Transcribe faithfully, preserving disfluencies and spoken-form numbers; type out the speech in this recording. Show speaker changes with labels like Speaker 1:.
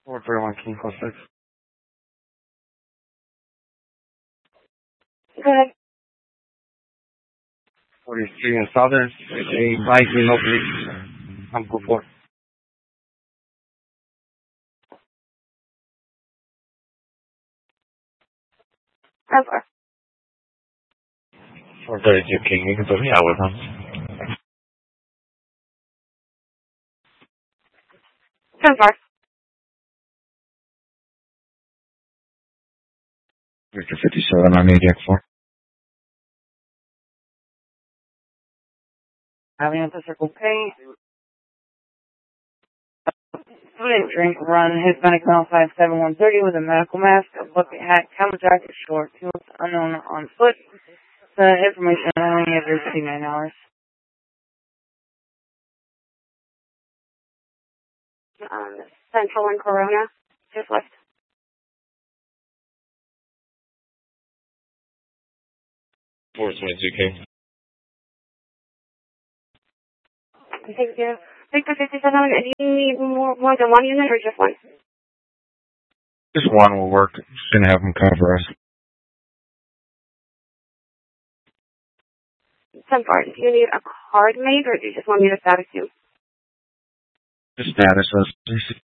Speaker 1: four three one King call six.
Speaker 2: Go ahead.
Speaker 1: forty-three in Southern. A bike with no police. I'm good for.
Speaker 2: ten four.
Speaker 1: four thirty-two King. You can put me out with him.
Speaker 2: ten four.
Speaker 1: Victor fifty-seven on Ajax four. Having a Circle K. Student drink run Hispanic male five seven one thirty with a medical mask, a bucket hat, camel jacket, short, two unknown on foot. The information only every fifty-nine hours.
Speaker 2: Um, Central and Corona. Just left.
Speaker 1: four twenty-two King.
Speaker 2: Thank you. Victor fifty-seven, do you need more, more than one unit or just one?
Speaker 1: Just one will work. Just gonna have them cover us.
Speaker 2: ten four. Do you need a card made or do you just want me to status you?
Speaker 1: Just status us.